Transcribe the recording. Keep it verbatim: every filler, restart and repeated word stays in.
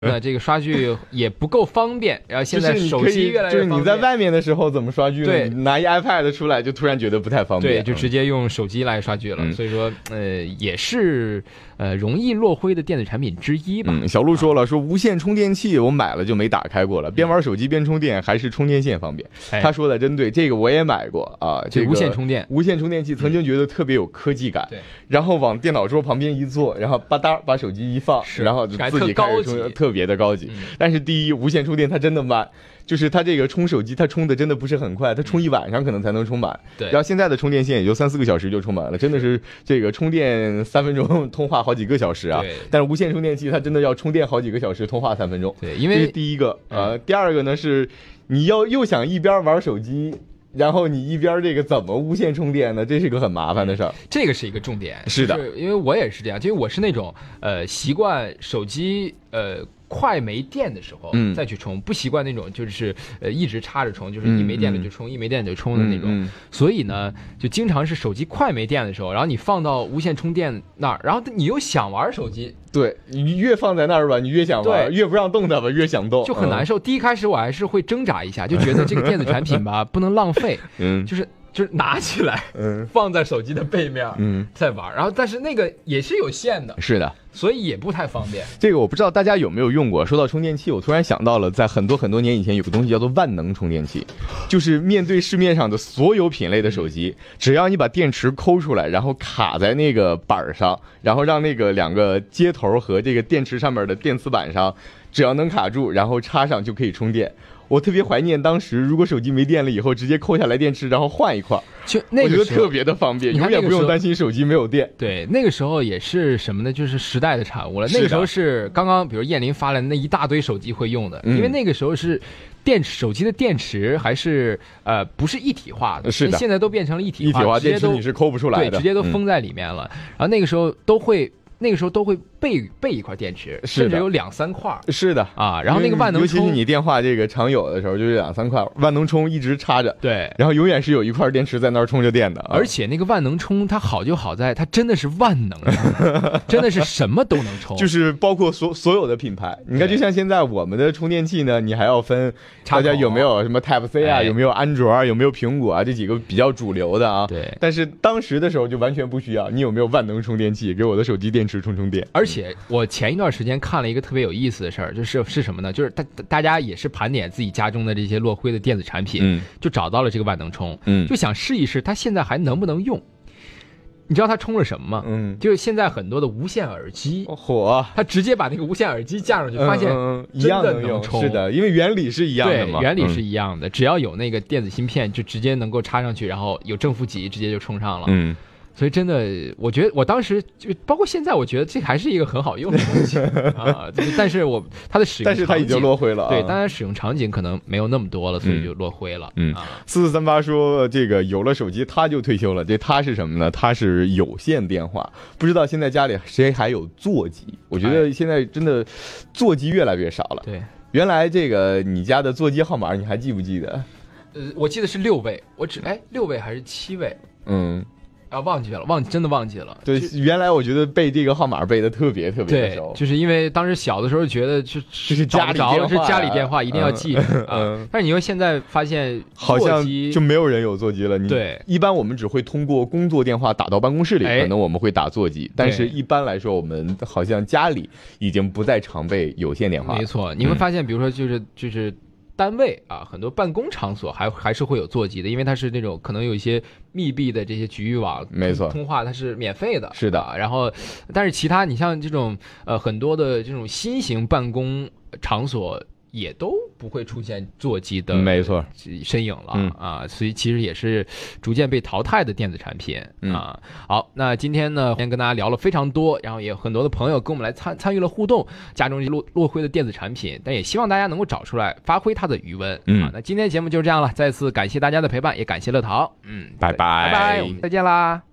那这个刷剧也不够方便，然后现在手机越来越方便， 就是你在外面的时候怎么刷剧呢？ 对， 你拿一 iPad 出来就突然觉得不太方便， 对，就直接用手机来刷剧了。嗯、所以说，呃，也是呃容易落灰的电子产品之一吧。 嗯，小鹿说了，说无线充电器我买了就没打开过了，边玩手机边充电，还是充电线方便。哎、他说的真对，这个我也买过啊，这个无线充电， 无线充电器曾经觉得特别有科技感， 对、嗯， 然后往电脑桌旁边一坐，然后吧嗒把手机一放，然后就自己开始充，特别的高级。嗯、但是第一，无线充电它真的慢。就是它这个充手机，它充的真的不是很快，它充一晚上可能才能充满。 对， 然后现在的充电线也就三四个小时就充满了，真的是这个充电三分钟通话好几个小时啊。 对， 但是无线充电器它真的要充电好几个小时，通话三分钟。 对，因为这是第一个，呃，第二个呢是你要又想一边玩手机。然后你一边这个怎么无线充电呢？这是个很麻烦的事儿。 这个是一个重点。 是的， 就是因为我也是这样，因为我是那种呃习惯手机呃快没电的时候再去充，嗯、不习惯那种就是呃一直插着充，就是一没电了就充，嗯、一没电就充的那种。 嗯嗯、 所以呢，就经常是手机快没电的时候，然后你放到无线充电那儿，然后你又想玩手机。 对，你越放在那儿吧，你越想玩，越不让动它吧，越想动， 就很难受。嗯、第一开始我还是会挣扎一下，就觉得这个电子产品吧不能浪费，嗯，就是就是拿起来，嗯，放在手机的背面，嗯，再玩。然后但是那个也是有线的， 是的， 所以也不太方便。 这个我不知道大家有没有用过。说到充电器，我突然想到了，在很多很多年以前有个东西叫做万能充电器，就是面对市面上的所有品类的手机，只要你把电池抠出来，然后卡在那个板上，然后让那个两个接头和这个电池上面的电磁板上，只要能卡住，然后插上就可以充电。我特别怀念当时，如果手机没电了以后，直接扣下来电池，然后换一块， 就那个时候我觉得特别的方便，永远不用担心手机没有电。 对，那个时候也是什么呢？就是时代的产物了。那个时候是刚刚，比如燕林发了那一大堆手机会用的， 嗯、 因为那个时候是电池手机的电池还是呃不是一体化的， 是的， 现在都变成了一体化， 一体化电池你是抠不出来的， 对，直接都封在里面了。嗯、然后那个时候都会。那个时候都会备备一块电池，甚至有两三块。 是的啊，然后那个万能充， 尤其是你电话这个常有的时候，就是两三块万能充一直插着， 对， 然后永远是有一块电池在那儿充着电的。 而且那个万能充它好就好在它真的是万能，真的是什么都能充， 就是包括所所有的品牌。你看，就像现在我们的充电器呢，你还要分大家有没有什么 Type C 啊， 哎、 有没有安卓啊，有没有苹果啊，这几个比较主流的啊。 对。 但是当时的时候就完全不需要，你有没有万能充电器，给我的手机电池充充电。 而且我前一段时间看了一个特别有意思的事儿，就是是什么呢？就是大大家也是盘点自己家中的这些落灰的电子产品， 嗯， 就找到了这个万能充， 嗯， 就想试一试它现在还能不能用。你知道它充了什么吗？ 嗯， 就是现在很多的无线耳机， 火， 它直接把那个无线耳机架上去，发现一样能用，是的，因为原理是一样的嘛， 对，原理是一样的，嗯、只要有那个电子芯片，就直接能够插上去，然后有正负极，直接就充上了， 嗯。 所以真的，我觉得我当时就包括现在，我觉得这还是一个很好用的东西啊。但是我它的使用， 但是它已经落灰了、啊。 对，当然使用场景可能没有那么多了，所以就落灰了。 嗯，四四三八说这个有了手机他就退休了，这他是什么呢？他是有线电话。不知道现在家里谁还有座机？我觉得现在真的座机越来越少了。 对， 原来这个你家的座机号码你还记不记得？ 呃，我记得是六位，我只哎六位还是七位？ 嗯。 啊，忘记了，忘真的忘记了。 对，原来我觉得背这个号码背的特别特别的熟， 对，就是因为当时小的时候觉得就这是家里电话， 是家里电话，一定要记着、 嗯、 啊。但是你说现在发现好像就没有人有座机了。你对， 一般我们只会通过工作电话打到办公室里，可能我们会打座机，但是一般来说，我们好像家里已经不再常备有线电话。 没错，你会发现，比如说就是就是。单位啊，很多办公场所还还是会有座机的，因为它是那种可能有一些密闭的这些局域网， 没错， 通话它是免费的， 是的。 啊、然后，但是其他你像这种呃很多的这种新型办公场所。也都不会出现座机的没错身影了、 嗯、 啊，所以其实也是逐渐被淘汰的电子产品、 嗯、 啊。好，那今天呢，先跟大家聊了非常多，然后也有很多的朋友跟我们来参参与了互动，家中落落灰的电子产品，但也希望大家能够找出来，发挥它的余温。 嗯， 啊、那今天节目就是这样了，再次感谢大家的陪伴，也感谢乐淘。嗯， 拜拜拜拜，我们再见啦。